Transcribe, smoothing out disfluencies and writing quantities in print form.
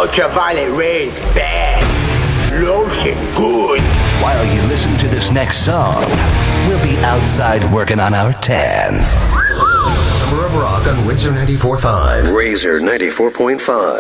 Ultraviolet rays bad. Lotion good. While you listen to this next song, we'll be outside working on our tans. Summer of Rock on Razor 94.5. Razor 94.5.